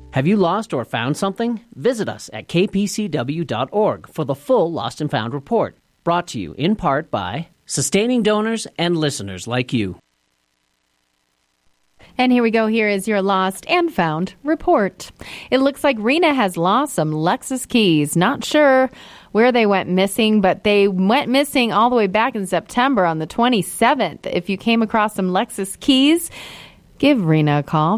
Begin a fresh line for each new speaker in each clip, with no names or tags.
Have you lost or found something? Visit us at kpcw.org for the full Lost and Found report, brought to you in part by sustaining donors and listeners like you.
And here we go. Here is your Lost and Found report. It looks like Rena has lost some Lexus keys. Not sure where they went missing, but they went missing all the way back in September on the 27th. If you came across some Lexus keys, give Rena a call,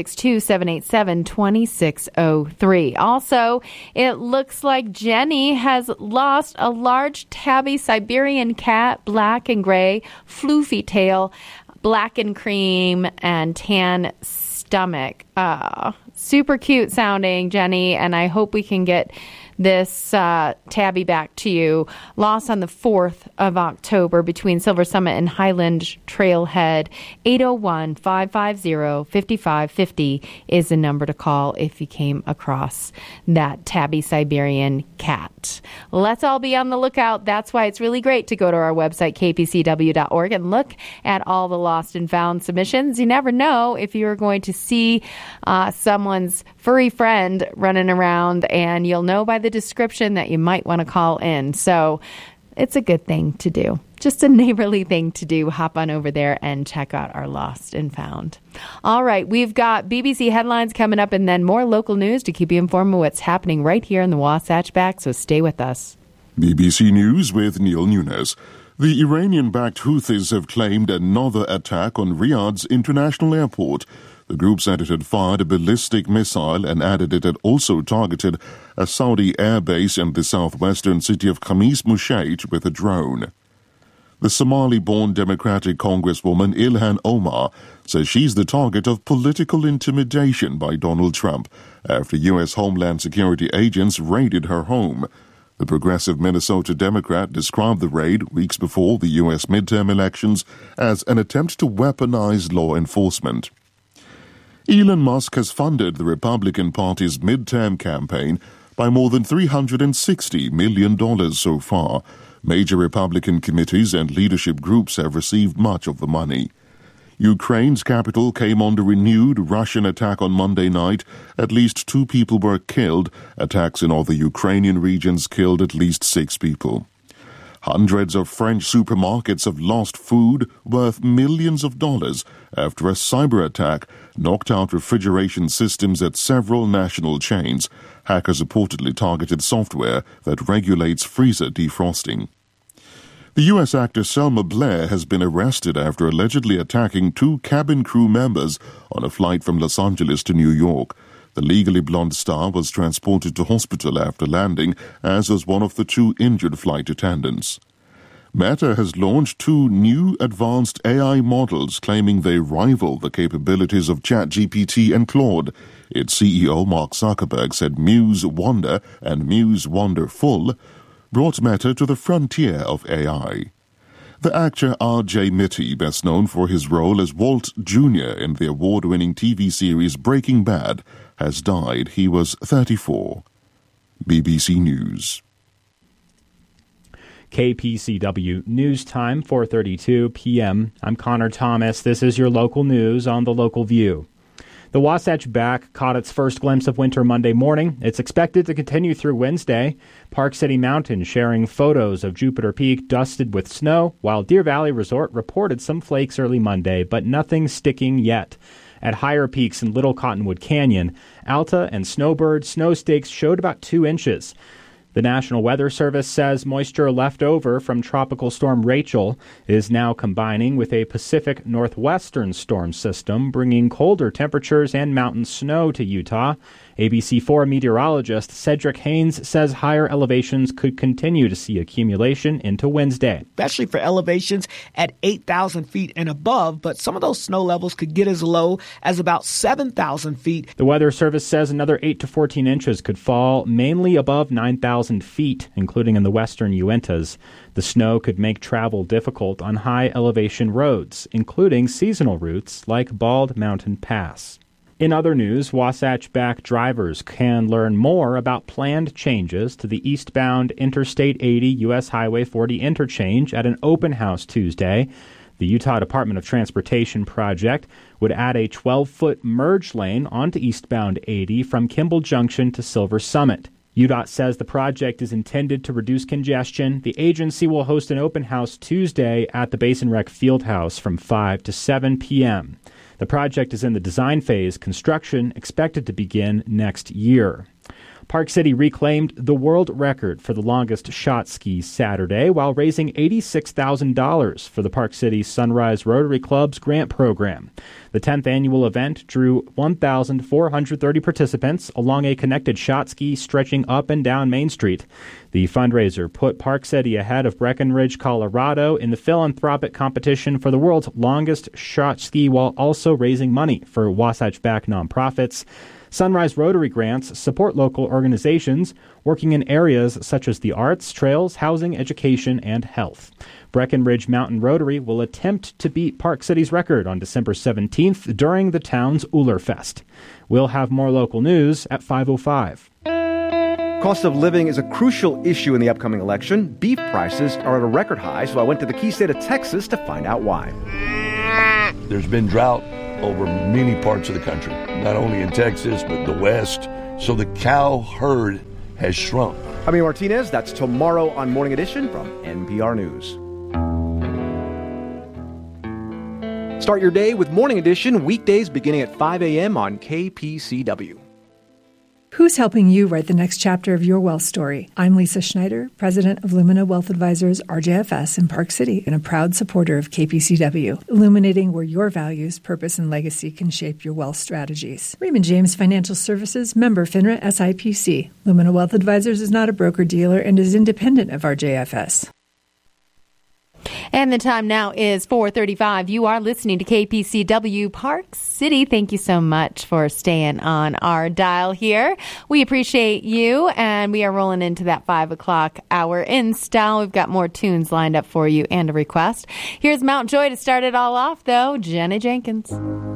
562-787-2603. Also, it looks like Jenny has lost a large tabby Siberian cat, black and gray, floofy tail, black and cream, and tan stomach. Super cute sounding, Jenny, and I hope we can get this tabby back to you. Lost on the 4th of October between Silver Summit and Highland Trailhead. 801-550-5550 is the number to call if you came across that tabby Siberian cat. Let's all be on the lookout. That's why it's really great to go to our website, kpcw.org, and look at all the lost and found submissions. You never know if you're going to see someone's furry friend running around, and you'll know by the description that you might want to call in. So it's a good thing to do. Just a neighborly thing to do. Hop on over there and check out our Lost and Found. All right, we've got BBC headlines coming up and then more local news to keep you informed of what's happening right here in the Wasatch Back, so stay with us.
BBC News with Neil Nunes. The Iranian-backed Houthis have claimed another attack on Riyadh's international airport. The group said it had fired a ballistic missile and added it had also targeted a Saudi airbase in the southwestern city of Khamis Musheit with a drone. The Somali-born Democratic Congresswoman Ilhan Omar says she's the target of political intimidation by Donald Trump after U.S. Homeland Security agents raided her home. The progressive Minnesota Democrat described the raid weeks before the U.S. midterm elections as an attempt to weaponize law enforcement. Elon Musk has funded the Republican Party's midterm campaign by more than $360 million so far. Major Republican committees and leadership groups have received much of the money. Ukraine's capital came under renewed Russian attack on Monday night. At least 2 people were killed. Attacks in other Ukrainian regions killed at least 6 people. Hundreds of French supermarkets have lost food worth millions of dollars after a cyber attack knocked out refrigeration systems at several national chains. Hackers reportedly targeted software that regulates freezer defrosting. The U.S. actor Selma Blair has been arrested after allegedly attacking 2 cabin crew members on a flight from Los Angeles to New York. The Legally Blonde star was transported to hospital after landing, as was one of the 2 injured flight attendants. Meta has launched 2 new advanced AI models claiming they rival the capabilities of ChatGPT and Claude. Its CEO Mark Zuckerberg said Muse Wonder and Muse Wonder Full brought Meta to the frontier of AI. The actor R.J. Mitty, best known for his role as Walt Jr. in the award-winning TV series Breaking Bad, has died. He was 34. BBC News.
KPCW News Time, 4:32 p.m. I'm Connor Thomas. This is your local news on the Local View. The Wasatch Back caught its first glimpse of winter Monday morning. It's expected to continue through Wednesday. Park City Mountain sharing photos of Jupiter Peak dusted with snow, while Deer Valley Resort reported some flakes early Monday, but nothing sticking yet. At higher peaks in Little Cottonwood Canyon, Alta and Snowbird snow stakes showed about 2 inches. The National Weather Service says moisture left over from Tropical Storm Rachel is now combining with a Pacific Northwestern storm system, bringing colder temperatures and mountain snow to Utah. ABC4 meteorologist Cedric Haynes says higher elevations could continue to see accumulation into Wednesday.
Especially for elevations at 8,000 feet and above, but some of those snow levels could get as low as about 7,000 feet.
The Weather Service says another 8 to 14 inches could fall, mainly above 9,000 feet, including in the western Uintas. The snow could make travel difficult on high elevation roads, including seasonal routes like Bald Mountain Pass. In other news, Wasatch Back drivers can learn more about planned changes to the eastbound Interstate 80 U.S. Highway 40 interchange at an open house Tuesday. The Utah Department of Transportation project would add a 12-foot merge lane onto eastbound 80 from Kimball Junction to Silver Summit. UDOT says the project is intended to reduce congestion. The agency will host an open house Tuesday at the Basin Rec Fieldhouse from 5 to 7 p.m. The project is in the design phase, construction expected to begin next year. Park City reclaimed the world record for the longest shot ski Saturday while raising $86,000 for the Park City Sunrise Rotary Club's grant program. The 10th annual event drew 1,430 participants along a connected shot ski stretching up and down Main Street. The fundraiser put Park City ahead of Breckenridge, Colorado in the philanthropic competition for the world's longest shot ski while also raising money for Wasatch Back nonprofits. Sunrise Rotary grants support local organizations working in areas such as the arts, trails, housing, education, and health. Breckenridge Mountain Rotary will attempt to beat Park City's record on December 17th during the town's Uller-Fest. We'll have more local news at 5:05.
Cost of living is a crucial issue in the upcoming election. Beef prices are at a record high, so I went to the key state of Texas to find out why.
There's been drought over many parts of the country, not only in Texas, but the West. So the cow herd has shrunk.
Jaime Martinez, that's tomorrow on Morning Edition from NPR News. Start your day with Morning Edition, weekdays beginning at 5 a.m. on KPCW.
Who's helping you write the next chapter of your wealth story? I'm Lisa Schneider, president of Lumina Wealth Advisors, RJFS in Park City, and a proud supporter of KPCW, illuminating where your values, purpose, and legacy can shape your wealth strategies. Raymond James Financial Services, member FINRA SIPC. Lumina Wealth Advisors is not a broker-dealer and is independent of RJFS.
And the time now is 4:35. You are listening to KPCW Park City. Thank you so much for staying on our dial here. We appreciate you, and we are rolling into that 5 o'clock hour in style. We've got more tunes lined up for you and a request. Here's Mount Joy to start it all off, though. Jenny Jenkins.